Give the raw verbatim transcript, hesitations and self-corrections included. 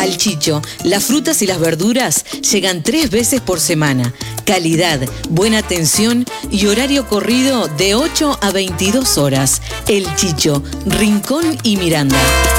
Al Chicho, las frutas y las verduras llegan tres veces por semana. Calidad, buena atención y horario corrido de ocho a veintidós horas. El Chicho, Rincón y Miranda.